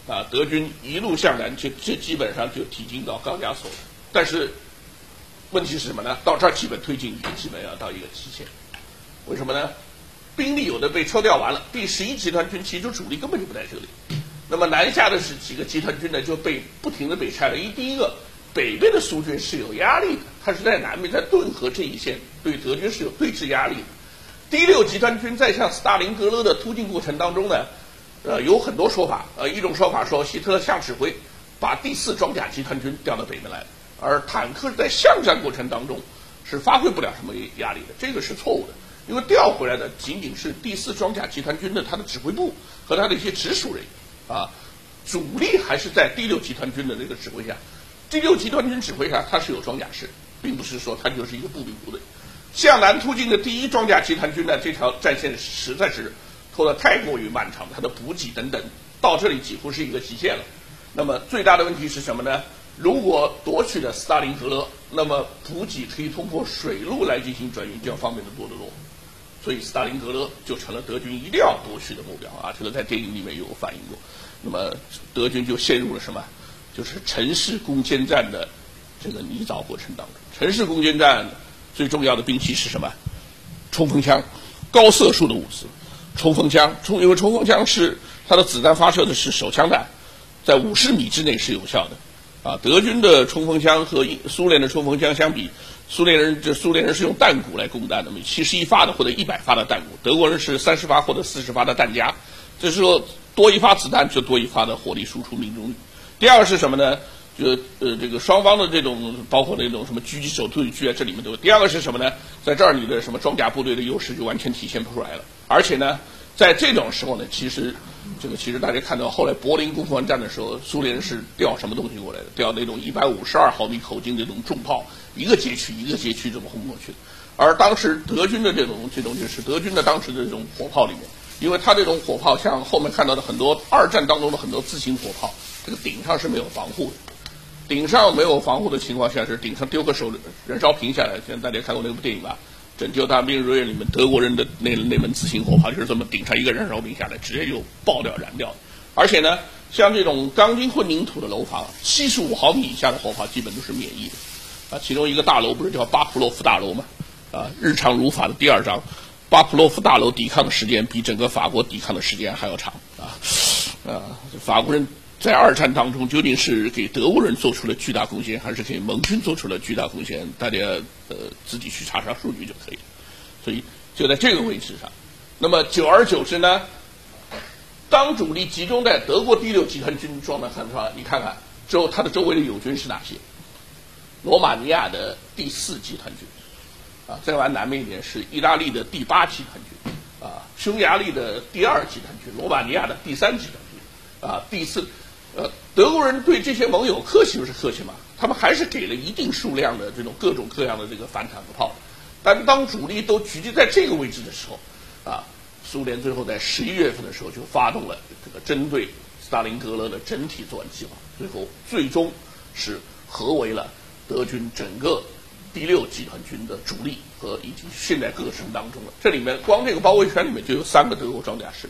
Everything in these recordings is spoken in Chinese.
德军一路向南，这基本上就挺进到高加索了。但是问题是什么呢？到这儿基本推进也基本要到一个极限。为什么呢？兵力有的被抽调完了，第11集团军其实主力根本就不在这里。那么南下的是几个集团军呢，就被不停的被拆了。第一个，北边的苏军是有压力的，它是在南面，在顿河这一线对德军是有对峙压力的。第6集团军在向斯大林格勒的突进过程当中呢，有很多说法。一种说法说希特勒下指挥把第4装甲集团军调到北面来了，而坦克在巷战过程当中是发挥不了什么压力的，这个是错误的。因为调回来的仅仅是第4装甲集团军的他的指挥部和他的一些直属人员主力还是在第6集团军的那个指挥下。第6集团军指挥下，他是有装甲师，并不是说他就是一个步兵部队。向南突进的第1装甲集团军呢，这条战线实在是拖得太过于漫长，它的补给等等到这里几乎是一个极限了。那么最大的问题是什么呢？如果夺取了斯大林格勒，那么补给可以通过水路来进行转运，就要方便得多得多。所以斯大林格勒就成了德军一定要夺取的目标这个在电影里面有反映过。那么德军就陷入了什么？就是城市攻坚战的这个泥沼过程当中。城市攻坚战最重要的兵器是什么？冲锋枪，高射速的物资。冲锋枪，因为冲锋枪是它的子弹发射的是手枪弹，在50米之内是有效的。德军的冲锋枪和苏联的冲锋枪相比，苏联人是用弹鼓来供弹的，71发的或者100发的弹鼓，德国人是30发或者40发的弹夹。这时候多一发子弹就多一发的火力输出命中率。第二个是什么呢？这个双方的这种包括那种什么狙击手对狙这里面都有。第二个是什么呢？在这儿你的什么装甲部队的优势就完全体现不出来了。而且呢，在这种时候呢，其实大家看到后来柏林攻防战的时候，苏联是调什么东西过来的？调那种152毫米口径的这种重炮，一个街区一个街区这么轰过去。而当时德军的这种就是德军的当时的这种火炮里面，因为它这种火炮像后面看到的很多二战当中的很多自行火炮，这个顶上是没有防护的。顶上没有防护的情况下，是顶上丢个燃烧瓶下来。现在大家看过那部电影吧，《拯救大兵瑞恩》里面德国人的那门自行火炮就是这么顶上一个燃烧瓶下来，直接就爆掉燃掉。而且呢，像这种钢筋混凝土的楼房，75毫米以下的火炮基本都是免疫的。其中一个大楼不是叫巴甫洛夫大楼吗？日常如法的第2章，巴甫洛夫大楼抵抗的时间比整个法国抵抗的时间还要长法国人在2战当中究竟是给德国人做出了巨大贡献，还是给盟军做出了巨大贡献？大家自己去查查数据就可以了。所以就在这个位置上，那么久而久之呢，当主力集中在德国第6集团军装的很少，你看看之后它的周围的友军是哪些？罗马尼亚的第4集团军再往南面一点是意大利的第8集团军匈牙利的第2集团军，罗马尼亚的第3集团军第4。德国人对这些盟友客气不是客气嘛，他们还是给了一定数量的这种各种各样的这个反坦克炮。但当主力都聚集在这个位置的时候苏联最后在11月份的时候就发动了这个针对斯大林格勒的整体作战计划，最终是合围了德军整个第6集团军的主力和以及现在各省当中了。这里面光这个包围圈里面就有3个德国装甲师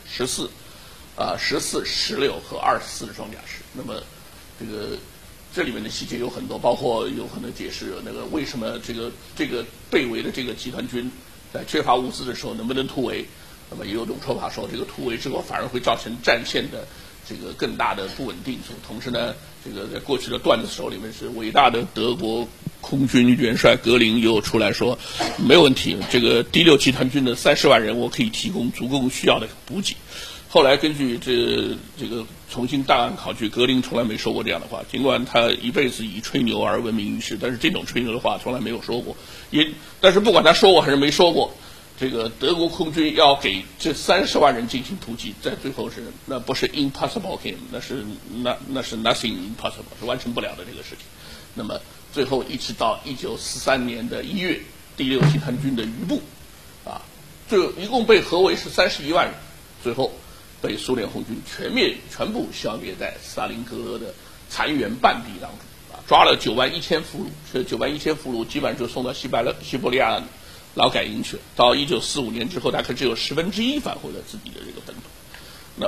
，14、16和24的装甲师。那么这里面的细节有很多，包括有很多解释那个为什么这个被围的这个集团军在缺乏物资的时候能不能突围。那么也有种说法说，这个突围之后反而会造成战线的这个更大的不稳定。同时呢，这个在过去的段子手里面是伟大的德国空军元帅格林又出来说，没有问题，这个第6集团军的30万人我可以提供足够需要的补给。后来根据这个重新档案考据，格林从来没说过这样的话，尽管他一辈子以吹牛而闻名于世，但是这种吹牛的话从来没有说过。但是不管他说过还是没说过，这个德国空军要给这30万人进行突击，在最后那不是 impossible game， 那是 nothing impossible， 是完成不了的这个事情。那么最后一直到1943年的1月，第6集团军的余部一共被合围是31万人，最后被苏联红军全部消灭在斯大林格勒的残垣半壁当中抓了9万1千俘虏，这9万1千俘虏基本上就送到西伯利亚劳改营去了。到1945年之后，大概只有1/10返回了自己的这个本土。那么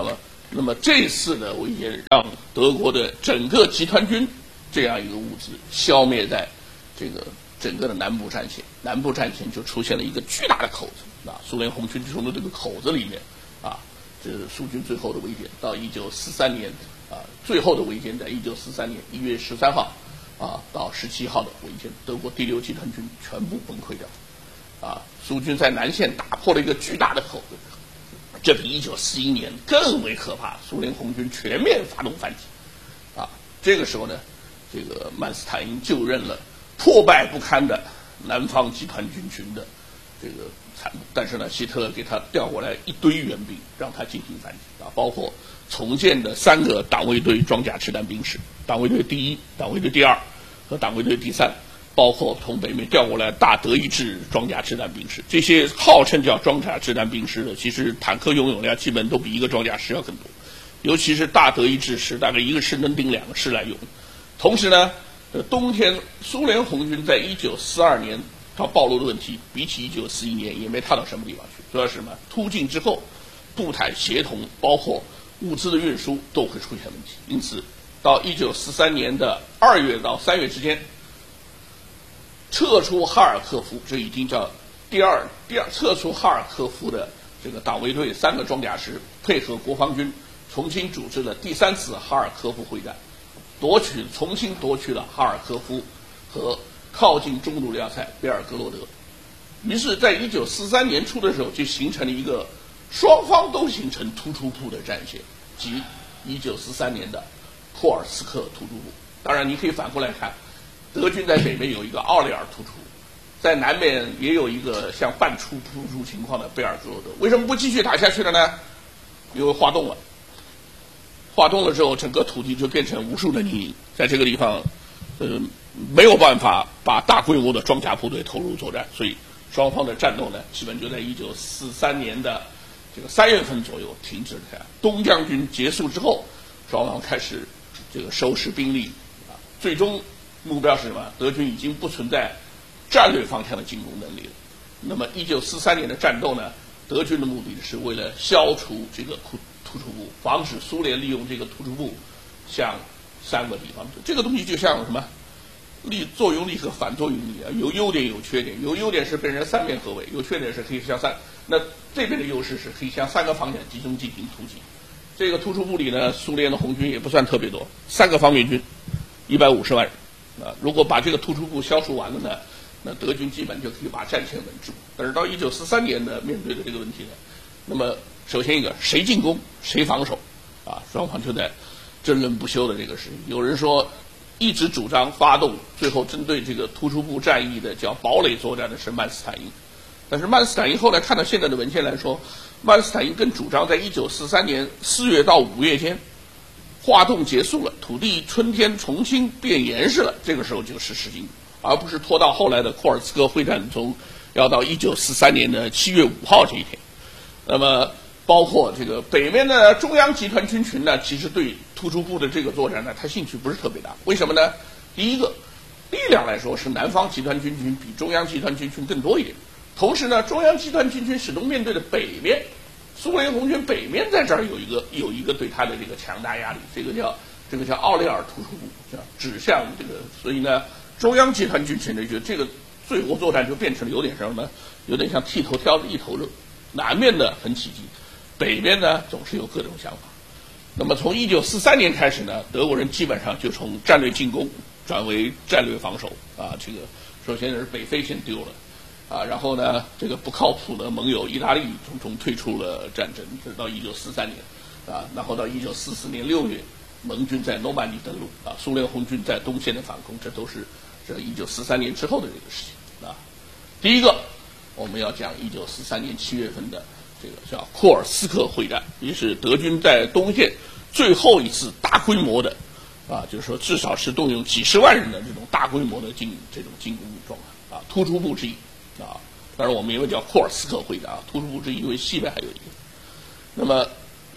那么这次的围歼让德国的整个集团军这样一个物资消灭在这个整个的南部战线，南部战线就出现了一个巨大的口子啊，苏联红军就从这个口子里面啊，这是苏军最后的围歼。到1943年啊，最后的围歼在1943年1月13号啊到17号的围歼，德国第6集团军全部崩溃掉啊，苏军在南线打破了一个巨大的口子。这比1941年更为可怕，苏联红军全面发动反击，啊，这个时候呢，这个曼斯坦因就任了破败不堪的南方集团军群的这个参谋，但是呢，希特勒给他调过来一堆援兵，让他进行反击啊，包括重建的3个党卫队装甲持弹兵师，党卫队第1、党卫队第2和党卫队第3。包括从北面调过来大德意志装甲持弹兵师，这些号称叫装甲持弹兵师的，其实坦克拥有量基本都比一个装甲师要更多，尤其是大德意志师，大概一个师能顶2个师来用。同时呢，冬天苏联红军在1942年它暴露的问题，比起1941年也没差到什么地方去，主要是什么？突进之后，步坦协同，包括物资的运输都会出现问题，因此到1943年的2月到3月之间。撤出哈尔科夫，这已经叫第二撤出哈尔科夫的这个党卫队3个装甲师，配合国防军重新组织了第3次哈尔科夫会战，重新夺取了哈尔科夫和靠近中路要塞贝尔格罗德。于是，在1943年初的时候，就形成了一个双方都形成突出部的战线，即1943年的库尔斯克突出部。当然，你可以反过来看。德军在北面有一个奥利尔突出，在南面也有一个像半突出情况的贝尔格罗德。为什么不继续打下去了呢？因为化冻了。化冻了之后，整个土地就变成无数的泥泞，在这个地方，没有办法把大规模的装甲部队投入作战，所以双方的战斗呢，基本就在1943年的这个3月份左右停止了下来。东将军结束之后，双方开始这个收拾兵力啊，最终。目标是什么？德军已经不存在战略方向的进攻能力了。那么，1943年的战斗呢？德军的目的是为了消除这个突出部，防止苏联利用这个突出部向3个地方走。这个东西就像什么？作用力和反作用力啊，有优点有缺点。有优点是被人3面合围，有缺点是可以向那这边的优势是可以向3个方向集中进行突击。这个突出部里呢，苏联的红军也不算特别多，3个方面军，150万人。如果把这个突出部消除完了呢，那德军基本就可以把战线稳住。但是到1943年呢，面对的这个问题呢，那么首先一个谁进攻谁防守，啊，双方就在争论不休的这个事情。有人说一直主张发动，最后针对这个突出部战役的叫堡垒作战的是曼斯坦因，但是曼斯坦因后来看到现在的文献来说，曼斯坦因更主张在1943年4月到5月间。化冻结束了，土地春天重新变严实了，这个时候就是实行，而不是拖到后来的库尔斯克会战中，要到1943年的7月5号这一天。那么，包括这个北面的中央集团军群呢，其实对突出部的这个作战呢，他兴趣不是特别大。为什么呢？第一个，力量来说是南方集团军群比中央集团军群更多一点，同时呢，中央集团军群始终面对的北面。苏联红军北面在这儿有一个对他的这个强大压力，这个叫奥利尔突出部，指向这个，所以呢，中央集团军群呢，就这个最后作战就变成了有点什么呢？有点像剃头挑子一头热，南面的很起劲，北面呢总是有各种想法。那么从1943年开始呢，德国人基本上就从战略进攻转为战略防守啊，这个首先是北非先丢了。啊，然后呢，这个不靠谱的盟友意大利从中退出了战争，直到1943年，啊，然后到1944年6月，盟军在诺曼底登陆，啊，苏联红军在东线的反攻，这都是这1943年之后的这个事情，啊。第一个，我们要讲1943年7月份的这个叫库尔斯克会战，也是德军在东线最后一次大规模的，啊，就是说至少是动用几十万人的这种大规模的进攻武装啊，突出部之一。啊，当然我们也会叫库尔斯克会战啊，突出部之一，因为西边还有一个。那么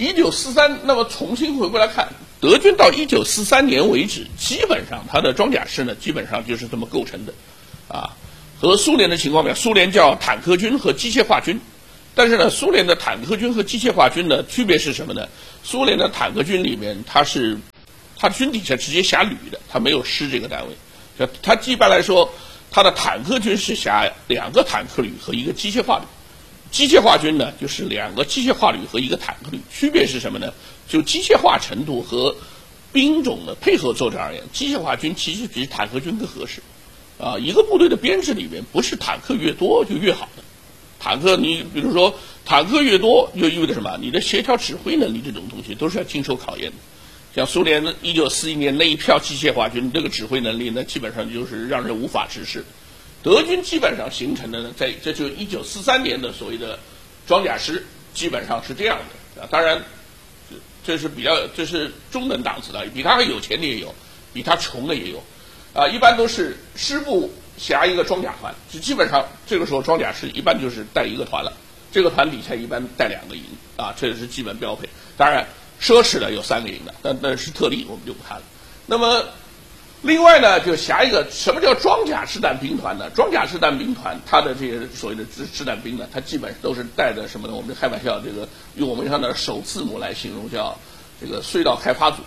1943，那么重新回过来看，德军到1943年为止，基本上它的装甲师呢，基本上就是这么构成的，啊，和苏联的情况比，苏联叫坦克军和机械化军，但是呢，苏联的坦克军和机械化军呢，区别是什么呢？ 苏联的坦克军里面，它军底下直接辖旅的，它没有师这个单位。它一般来说，它的坦克军是辖2个坦克旅和1个机械化旅。机械化军呢，就是2个机械化旅和1个坦克旅。区别是什么呢？就机械化程度和兵种的配合作战而言，机械化军其实比坦克军更合适。一个部队的编制里面，不是坦克越多就越好的。坦克，你比如说，坦克越多，就意味着什么？你的协调指挥能力这种东西都是要经受考验的。像苏联1941年那一票机械化军，这个指挥能力呢，基本上就是让人无法直视。德军基本上形成的呢，这就1943年的所谓的装甲师，基本上是这样的。当然，这是中等档次的，比他有钱的也有，比他穷的也有。一般都是师部辖1个装甲团，就基本上这个时候装甲师一般就是带1个团了，这个团底下一般带2个营这是基本标配。当然，奢侈的有3个营的，那是特例，我们就不谈了。那么，另外呢，就辖一个什么叫装甲实弹兵团呢？装甲实弹兵团，它的这些所谓的实弹兵呢，它基本都是带着什么呢？我们开玩笑，这个用我们上的首字母来形容，叫这个隧道开发组，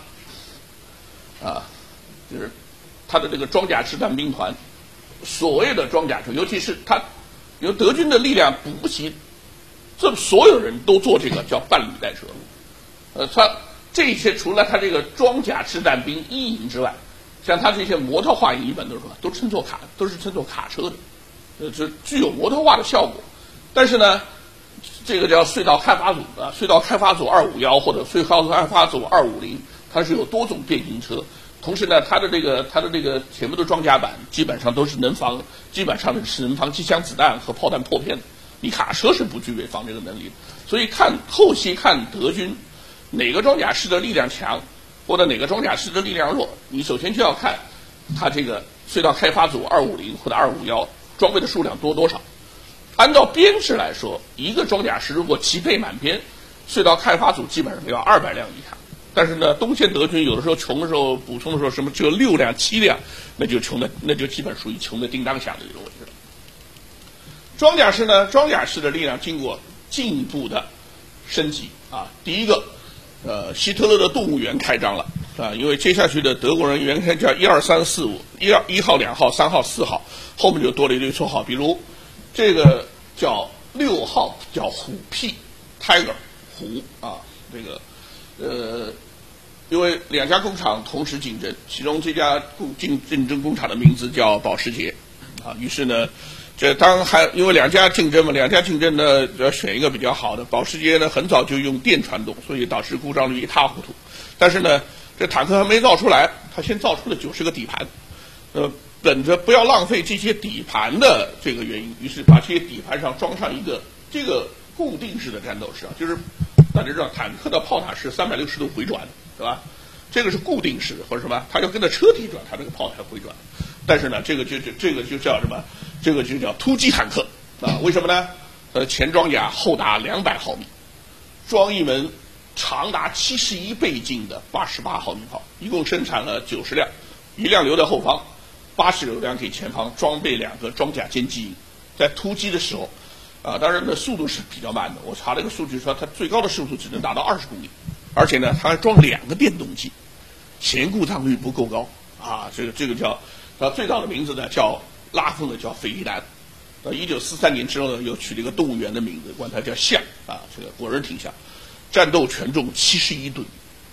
就是它的这个装甲实弹兵团，所谓的装甲车，尤其是它由德军的力量补不齐，这所有人都坐这个叫半履带车。它这些除了它这个装甲实弹兵1营之外，像它这些摩托化营一般都是什么？都是称作卡车的，这具有摩托化的效果。但是呢，这个叫隧道开发组隧道开发组251或者隧道开发组250，它是有多种变形车。同时呢，它的这个前面的装甲板基本上都是能防机枪子弹和炮弹破片的。你卡车是不具备防这个能力的。所以后期看德军哪个装甲师的力量强，或者哪个装甲师的力量弱，你首先就要看它这个隧道开发组250或者251装备的数量多少。按照编制来说，一个装甲师如果齐备满编，隧道开发组基本上要200辆以上。但是呢，东线德军有的时候穷的时候补充的时候，什么只有6辆、7辆，那就基本属于穷的叮当响的这种位置了。装甲师呢，装甲师的力量经过进一步的升级第一个，希特勒的动物园开张了因为接下去的德国人原先叫1、2、3、4、5，1号、2号、3号、4号，后面就多了一堆绰号，比如这个叫6号叫虎屁 Tiger 虎这个因为2家工厂同时竞争，其中这家竞争工厂的名字叫保时捷于是呢，因为2家竞争嘛，2家竞争呢要选一个比较好的。保时捷呢很早就用电传动，所以导致故障率一塌糊涂。但是呢，这坦克还没造出来，他先造出了90个底盘。本着不要浪费这些底盘的这个原因，于是把这些底盘上装上一个这个固定式的战斗室就是大家知道坦克的炮塔是360度回转的，对吧？这个是固定式或者什么，它要跟着车体转，它这个炮台回转。但是呢，这个就叫什么？这个就叫突击坦克为什么呢？前装甲厚达200毫米，装一门长达71倍镜的88毫米炮，一共生产了90辆，1辆留在后方，86辆给前方，装备2个装甲歼击营。在突击的时候当然的速度是比较慢的，我查了一个数据说它最高的速度只能达到20公里，而且呢它还装2个电动机，前故障率不够高这个叫它最早的名字呢叫拉风的叫斐迪南。到1943年之后呢，又取了一个动物园的名字，管它叫象这个果然挺像。战斗全重71吨。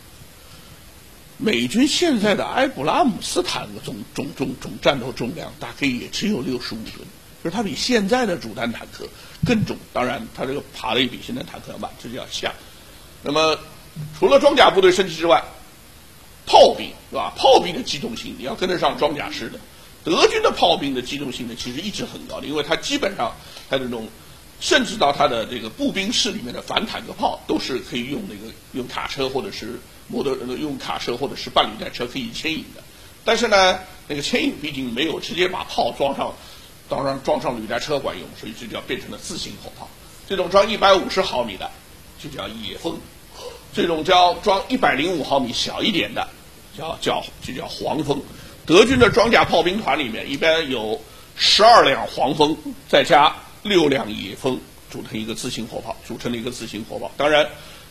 美军现在的埃布拉姆斯坦克总战斗重量大概也只有65吨，就是它比现在的主弹坦克更重。当然，它这个爬的也比现在坦克要慢，这叫象。那么，除了装甲部队升级之外，炮兵是吧？炮兵的机动性你要跟得上装甲师的。德军的炮兵的机动性呢，其实一直很高的，因为它基本上它这种，甚至到它的这个步兵室里面的反坦克炮都是可以用卡车或者是用卡车或者是半履带车可以牵引的。但是呢，那个牵引毕竟没有直接把炮装上履带车管用，所以这就变成了自行火炮。这种装150毫米的就叫野蜂，这种装105毫米小一点的就叫黄蜂。德军的装甲炮兵团里面一般有12辆黄蜂，再加6辆野蜂，组成了一个自行火炮。当然，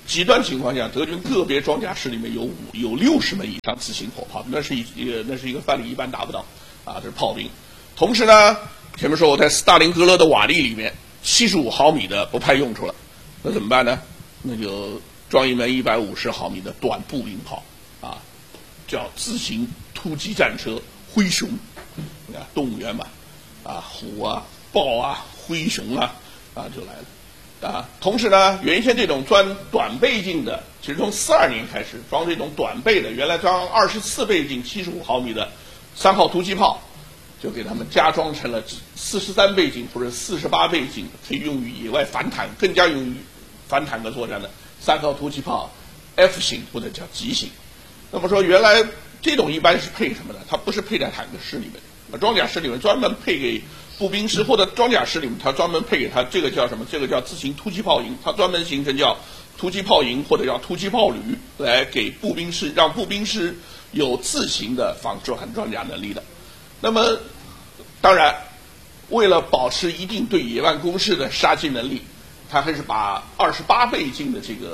极端情况下，德军个别装甲师里面有60门以上自行火炮，那是一个范例一般达不到啊，这是炮兵。同时呢，前面说我在斯大林格勒的瓦砾里面，75毫米的不派用处了，那怎么办呢？那就装一门150毫米的短步兵炮啊，叫自行突击战车灰熊，你看动物园嘛，啊虎啊豹啊灰熊啊就来了。啊，同时呢，原先这种装短倍镜的，其实从42年开始装这种短倍的，原来装24倍镜75毫米的3号突击炮，就给他们加装成了43倍镜或者48倍镜，可以用于野外反坦，更加用于反坦克作战的3号突击炮 F 型或者叫急型。那么说，原来这种一般是配什么呢？它不是配在坦克师里面，装甲师里面专门配给步兵师或者装甲师里面，它专门配给他这个叫什么？这个叫自行突击炮营，它专门形成叫突击炮营或者叫突击炮旅，来给步兵师，让步兵师有自行的防止反装甲能力的。那么，当然，为了保持一定对野外攻势的杀击能力，它还是把28倍镜的这个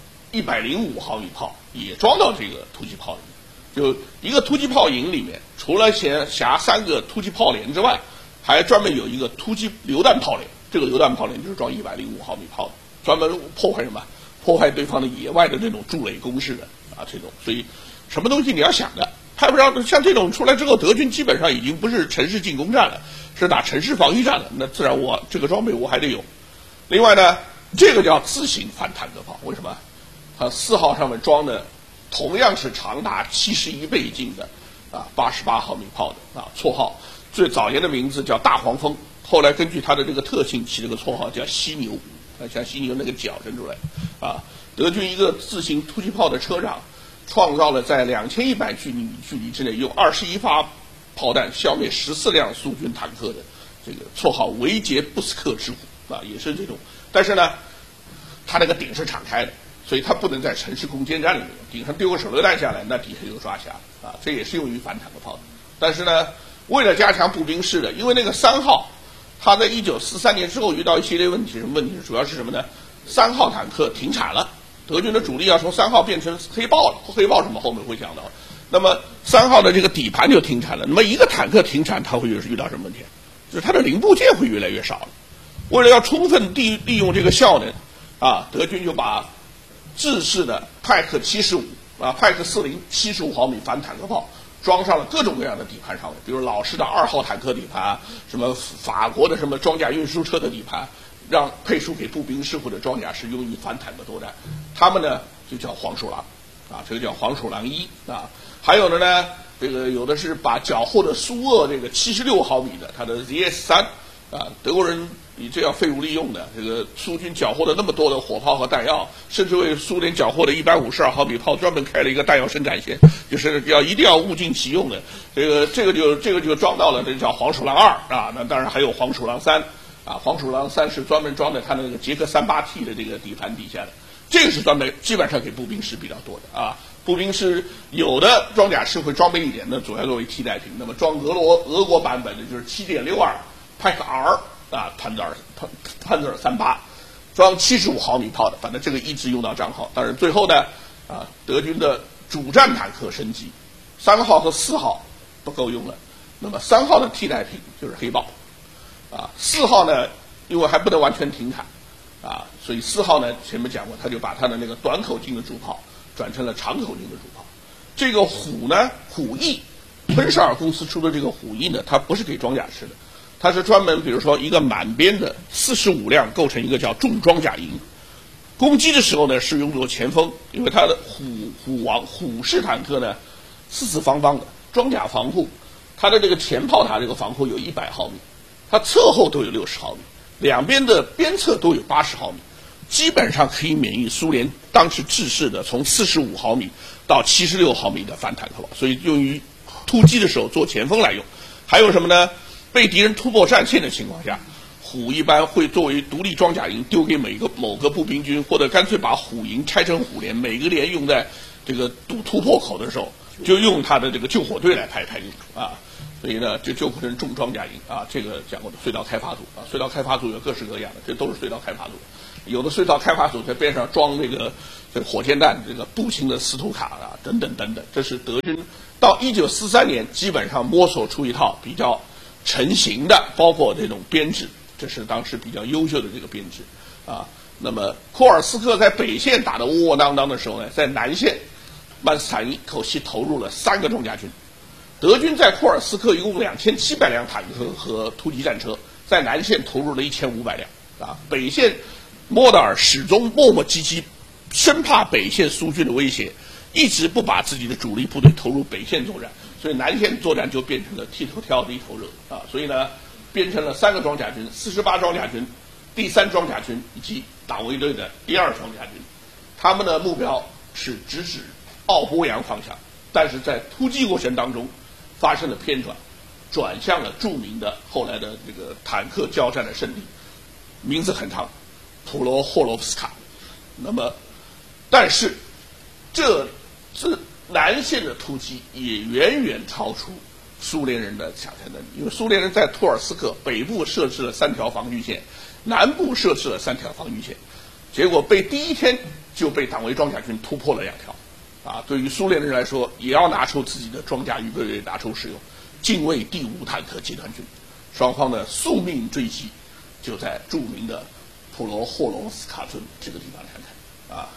105毫米炮也装到这个突击炮里面。就一个突击炮营里面，除了辖3个突击炮连之外，还专门有一个突击榴弹炮连，这个榴弹炮连就是装105毫米炮的，专门破坏什么？破坏对方的野外的这种筑垒工事的啊，这种。所以，什么东西你要想的，派不上像这种出来之后，德军基本上已经不是城市进攻战了，是打城市防御战了。那自然我这个装备我还得有。另外呢，这个叫自行反坦克炮，为什么？它4号上面装的同样是长达71倍镜的88毫米炮的绰号。最早年的名字叫大黄蜂，后来根据它的这个特性起了个绰号叫犀牛，像犀牛那个角伸出来德军一个自行突击炮的车长，创造了在2100距离之内用21发炮弹消灭14辆苏军坦克的这个绰号维杰布斯克之虎也是这种。但是呢，它那个顶是敞开的，所以它不能在城市攻坚战里面，顶上丢个手榴弹下来，那底下就抓瞎了这也是用于反坦克炮的。但是呢，为了加强步兵师的，因为那个3号，它在1943年之后遇到一系列问题，什么问题？主要是什么呢？3号坦克停产了，德军的主力要从3号变成黑豹了。黑豹什么后面会讲到。那么3号的这个底盘就停产了。那么一个坦克停产，它会遇到什么问题？就是它的零部件会越来越少了。为了要充分利用这个效能德军就把制式的派克75派克40 75毫米反坦克炮装上了各种各样的底盘上面，比如老式的2号坦克底盘，什么法国的什么装甲运输车的底盘，让配属给步兵师或者装甲师用于反坦克作战。他们呢就叫黄鼠狼这个叫黄鼠狼1还有的呢，这个有的是把缴获的苏俄这个76毫米的它的 ZS3德国人以这样废物利用的，这个苏军缴获的那么多的火炮和弹药，甚至为苏联缴获的152毫米炮专门开了一个弹药生产线，就是一定要物尽其用的。这个就装到了，这叫黄鼠狼2那当然还有黄鼠狼3黄鼠狼3是专门装在它的那个捷克 38T 的这个底盘底下的，这个是专门基本上给步兵师比较多的步兵师有的装甲师会装备一点的，主要作为替代品。那么装俄国版本的就是 7.62 派克 R Panzer 38，装75毫米炮的，反正这个一直用到战后。当然最后呢德军的主战坦克升级，3号和4号不够用了，那么3号的替代品就是黑豹4号呢因为还不能完全停产所以4号呢前面讲过，他就把他的那个短口径的主炮转成了长口径的主炮。这个虎呢，虎翼，喷舍尔公司出的这个虎翼呢，它不是给装甲师的，它是专门比如说一个满编的45辆构成一个叫重装甲营，攻击的时候呢是用作前锋，因为它的虎式坦克呢四四方方的装甲防护，它的这个前炮塔这个防护有100毫米，它侧后都有60毫米，两边的边侧都有80毫米，基本上可以免疫苏联当时制式的从45毫米到76毫米的反坦克炮，所以用于突击的时候做前锋来用。还有什么呢？被敌人突破战线的情况下，虎一般会作为独立装甲营丢给某个步兵军，或者干脆把虎营拆成虎连，每个连用在这个突破口的时候，就用它的这个救火队来排用所以呢，就构成重装甲营啊。这个讲过的隧道开发组啊，隧道开发组有各式各样的，这都是隧道开发组。有的隧道开发组在边上装这个火箭弹，这个步行的斯图卡啊，等等等等。这是德军到1943年基本上摸索出一套比较成型的，包括这种编制，这是当时比较优秀的这个编制啊。那么库尔斯克在北线打得窝窝囊囊的时候呢，在南线曼斯坦因一口气投入了3个装甲军。德军在库尔斯克一共2700辆坦克和突击战车，在南线投入了1500辆啊。北线莫德尔始终磨磨唧唧，生怕北线苏军的威胁，一直不把自己的主力部队投入北线作战，所以南线作战就变成了剃头挑子一头热啊。所以呢，编成了3个装甲军，48装甲军、第3装甲军以及党卫队的第2装甲军，他们的目标是直指奥波扬方向，但是在突击过程当中发生了偏转，转向了著名的后来的这个坦克交战的胜地，名字很长，普罗霍罗夫斯卡。那么，但是这南线的突击也远远超出苏联人的想象能力，因为苏联人在托尔斯克北部设置了3条防御线，南部设置了3条防御线，结果被第一天就被党卫装甲军突破了2条。啊，对于苏联人来说，也要拿出自己的装甲预备队拿出使用。近卫第5坦克集团军，双方的宿命追击就在著名的普罗霍罗斯卡村这个地方展开啊。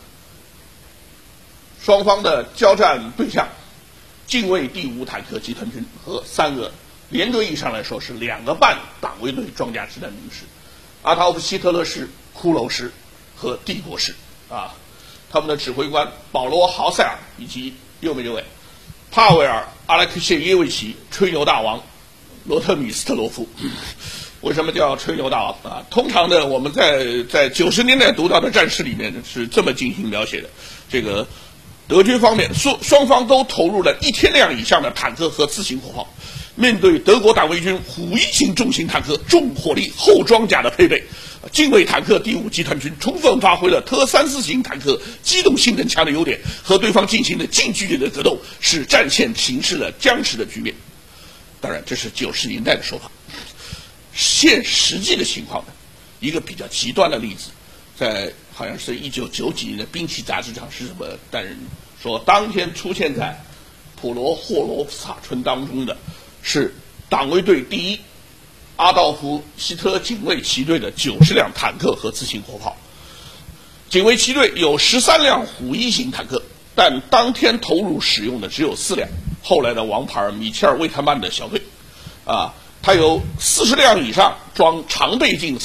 双方的交战对象，近卫第5坦克集团军和3个连队以上来说是2个半党卫队装甲集团军师，阿道夫希特勒师、骷髅师和帝国师啊。他们的指挥官保罗·豪塞尔以及右边右尾帕维尔·阿列克谢耶维奇、吹牛大王罗特米斯特罗夫。为什么叫吹牛大王啊？通常的我们在90年代读到的战事里面是这么进行描写的：这个德军方面双方都投入了1000辆以上的坦克和自行火炮，面对德国党卫军虎一型重型坦克、重火力后装甲的配备，近卫坦克第5集团军充分发挥了特34型坦克机动性能强的优点，和对方进行了近距离的格斗，使战线形成了僵持的局面。当然，这是90年代的说法。实际的情况呢，一个比较极端的例子，在好像是1990几年的兵器杂志上是这么担任说，当天出现在普罗霍罗夫斯卡村当中的是党卫队第1阿道夫·希特勒警卫骑队的90辆坦克和自行火炮。警卫骑队有13辆虎一型坦克，但当天投入使用的只有4辆。后来的王牌米切尔·魏特曼的小队，啊，它有40辆以上装长倍镜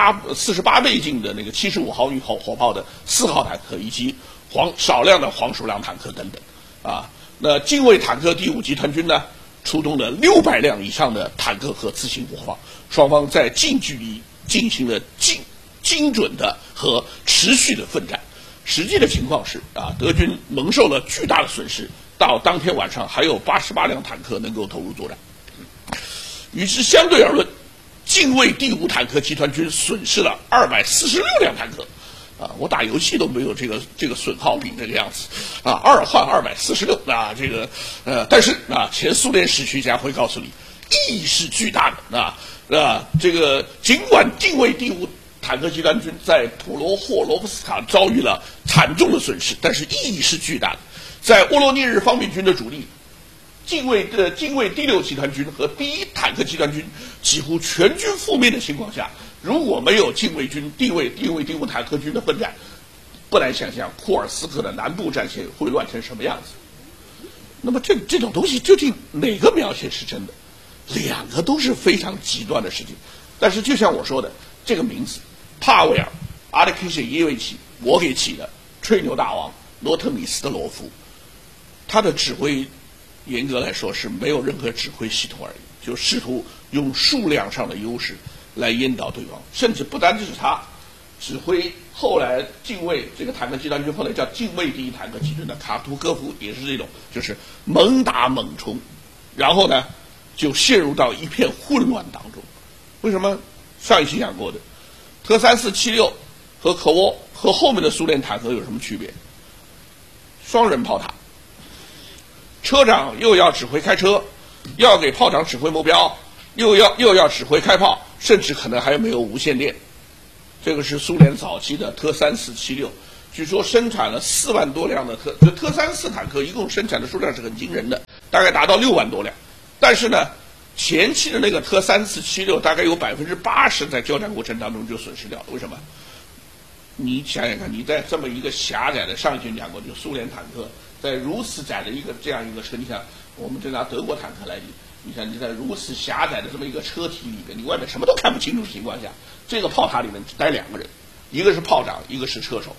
48倍镜的那个75毫米火炮的4号坦克，以及少量的黄鼠狼坦克等等。啊，那近卫坦克第5集团军呢，出动了600辆以上的坦克和自行火炮，双方在近距离进行了精准的和持续的奋战。实际的情况是啊，德军蒙受了巨大的损失，到当天晚上还有88辆坦克能够投入作战。与之相对而论，近卫第5坦克集团军损失了246辆坦克。啊，我打游戏都没有这个损耗比这个样子啊，2换246啊，这个但是啊，前苏联史学家会告诉你，意义是巨大的啊，这个尽管近卫第5坦克集团军在普罗霍罗夫斯卡遭遇了惨重的损失，但是意义是巨大的。在沃罗涅日方面军的主力，近卫第6集团军和第1坦克集团军几乎全军覆灭的情况下，如果没有近卫军第5坦克军的奋战，不难想象库尔斯克的南部战线会乱成什么样子。那么这种东西究竟哪个描写是真的？两个都是非常极端的事情。但是就像我说的，这个名字帕维尔·阿列克谢耶维奇，我给起的吹牛大王罗特米斯特罗夫，他的指挥严格来说是没有任何指挥系统而已，就试图用数量上的优势来淹倒对方，甚至不单只是他指挥后来近卫这个坦克集团军，后来叫近卫第1坦克集团的卡图科夫也是这种，就是猛打猛冲，然后呢就陷入到一片混乱当中。为什么？上一期讲过的，特3476和科沃和后面的苏联坦克有什么区别？双人炮塔，车长又要指挥开车， 要给炮长指挥目标，又要指挥开炮，甚至可能还没有无线电。这个是苏联早期的特3476，据说生产了4万多辆的特34坦克，一共生产的数量是很惊人的，大概达到6万多辆。但是呢，前期的那个特3476大概有80%在交战过程当中就损失掉了。为什么？你想想看，你在这么一个狭窄的，上一圈讲过，就苏联坦克在如此窄的这样一个车，你想我们就拿德国坦克来比，你想你在如此狭窄的这么一个车体里面，你外面什么都看不清楚的情况下，这个炮塔里面只待2个人，一个是炮长，一个是车手，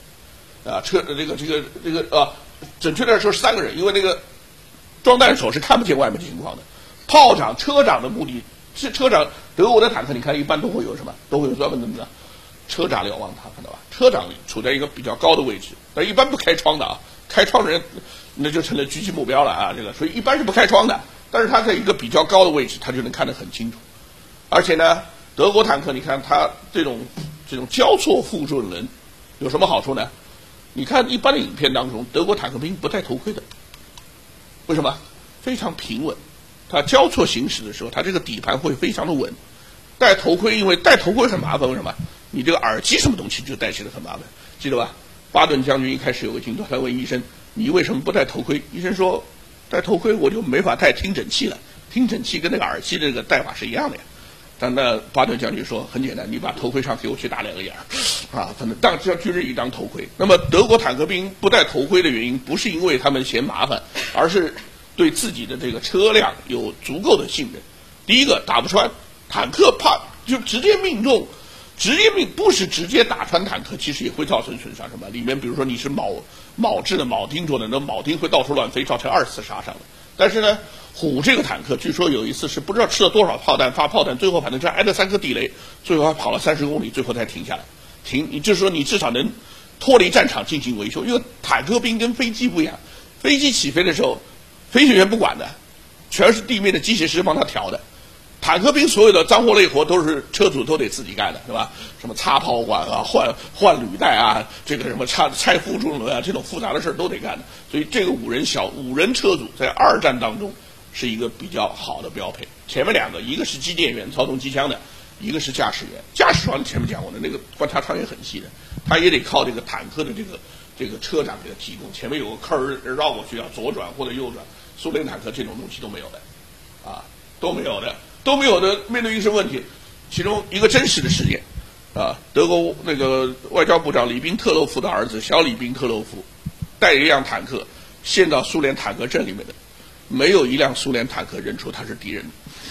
准确的说是3个人，因为那个装弹手是看不见外面的情况的。炮长、车长的目的是车长，德国的坦克你看一般都会有什么？都会有专门的车长瞭望塔，看到吧？车长处在一个比较高的位置，但一般不开窗的啊，开窗的人那就成了狙击目标了啊，所以一般是不开窗的。但是他在一个比较高的位置，他就能看得很清楚。而且呢，德国坦克你看它这种交错负重能有什么好处呢？你看一般的影片当中，德国坦克兵不戴头盔的，为什么？非常平稳。它交错行驶的时候，它这个底盘会非常的稳。戴头盔，因为戴头盔很麻烦，为什么？你这个耳机什么东西就戴起来很麻烦，记得吧？巴顿将军一开始有个镜头，他问医生：“你为什么不戴头盔？”医生说：“戴头盔我就没法戴听诊器了，听诊器跟那个耳机这个戴法是一样的呀。”但那巴顿将军说：“很简单，你把头盔上给我去打2个眼儿，啊，反正当军人一当头盔。”那么德国坦克兵不戴头盔的原因，不是因为他们嫌麻烦，而是对自己的这个车辆有足够的信任。第一个打不穿，坦克怕就直接命中，不是直接打穿坦克，其实也会造成损伤。什么？里面比如说你是铆制的铆钉做的，那铆钉会到处乱飞，造成2次杀伤的。但是呢，虎这个坦克据说有一次是不知道吃了多少炮弹，发炮弹，最后反正就挨了3颗地雷，最后还跑了30公里，最后才停下来。你就是说你至少能脱离战场进行维修，因为坦克兵跟飞机不一样，飞机起飞的时候，飞行员不管的，全是地面的机械师帮他调的。坦克兵所有的脏活累活都是车主都得自己干的，是吧？什么擦炮管啊、换履带啊，这个什么拆负重轮啊，这种复杂的事都得干的。所以这个五人车组在2战当中是一个比较好的标配。前面2个，一个是机电员操纵机枪的，一个是驾驶员。驾驶员前面讲过的那个观察舱也很细的，他也得靠这个坦克的这个车长给他提供。前面有个坑绕过去，要左转或者右转。苏联坦克这种东西都没有的，啊，都没有的。面对一些问题，其中一个真实的事件，啊，德国那个外交部长里宾特洛夫的儿子小里宾特洛夫带一辆坦克陷到苏联坦克阵里面的，没有一辆苏联坦克认出他是敌人。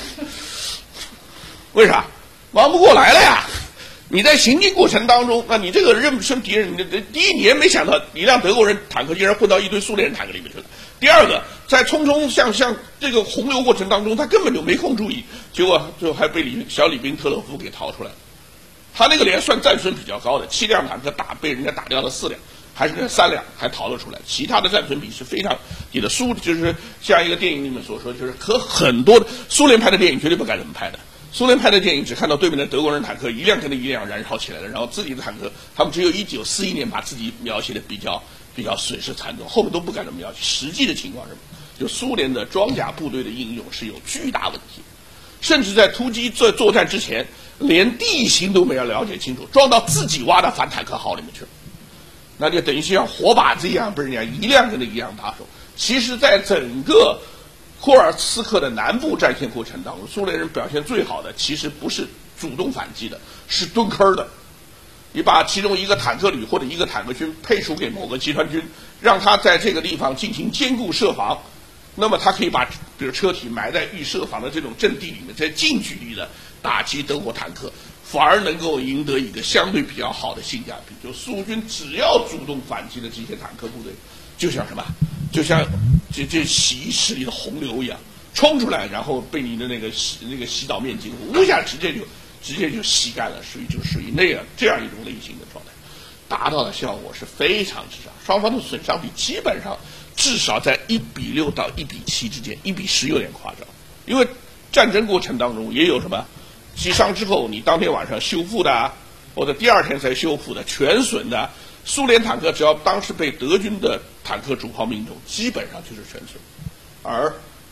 为啥？忙不过来了呀！你在行进过程当中，那你这个认不出敌人，第一年没想到一辆德国人坦克竟然混到一堆苏联坦克里面去了。第二个，在匆匆向这个洪流过程当中，他根本就没空注意，结果最后还被小里宾特洛夫给逃出来了。他那个连算战损比较高的，7辆坦克被人家打掉了4辆，还是那3辆还逃了出来，其他的战损比是非常低的。就是像一个电影里面所说，就是和很多的苏联拍的电影绝对不敢这么拍的。苏联拍的电影只看到对面的德国人坦克一辆跟着一辆燃烧起来了，然后自己的坦克，他们只有1941年把自己描写的比较损失惨重，后面都不敢这么描写。实际的情况是什么？就苏联的装甲部队的应用是有巨大问题，甚至在突击作战之前，连地形都没有了解清楚，装到自己挖的反坦克号里面去了，那就等于像活靶子一样，不是人家一辆跟着一辆打手。其实，在整个库尔斯克的南部战线过程当中，苏联人表现最好的其实不是主动反击的，是蹲坑的。你把其中一个坦克旅或者一个坦克军配属给某个集团军，让他在这个地方进行坚固设防，那么他可以把比如车体埋在预设防的这种阵地里面，在近距离的打击德国坦克，反而能够赢得一个相对比较好的性价比。就苏军只要主动反击的这些坦克部队，就像什么？就像这洗衣池里的洪流一样，冲出来，然后被你的那个洗澡面巾呼一下直接就吸干了，属于这样一种类型的状态，达到的效果是非常之差。双方的损伤比基本上至少在1:6到1:7之间，1:10有点夸张。因为战争过程当中也有什么击伤之后你当天晚上修复的啊，或者第2天才修复的全损的。苏联坦克只要当时被德军的坦克主炮命中，基本上就是全损。而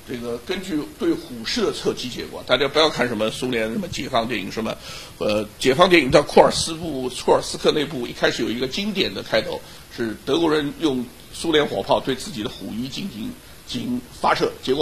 这个根据对虎式的侧击结果，大家不要看什么苏联什么解放电影什么，解放电影到库尔斯克那部一开始有一个经典的开头，是德国人用苏联火炮对自己的虎鱼进行发射，结果